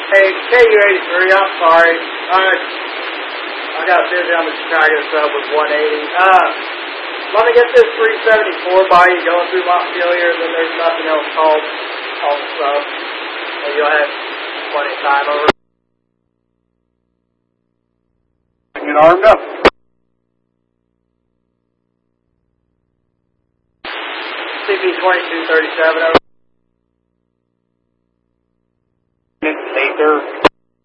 Hey, KU-83, I'm sorry. I got busy on the Chicago sub with 180. Let me get this 374 by you going through Montpelier, and then there's nothing else called on the sub. And you'll have plenty of time over. Get armed up. CP-2237 over. Nather.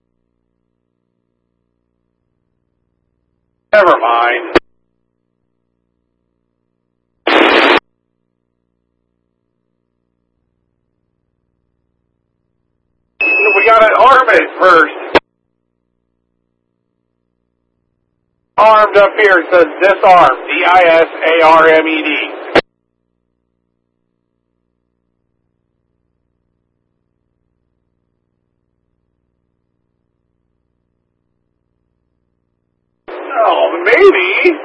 Never mind. We gotta arm it first. Armed up here, it says disarm. D-I-S-A-R-M-E-D. Oh, maybe.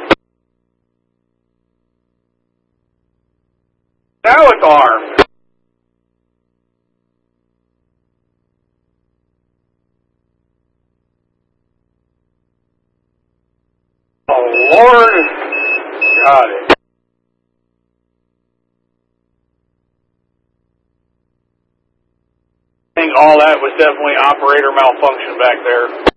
Now it's armed. Oh, Lord. Got it. I think all that was definitely operator malfunction back there.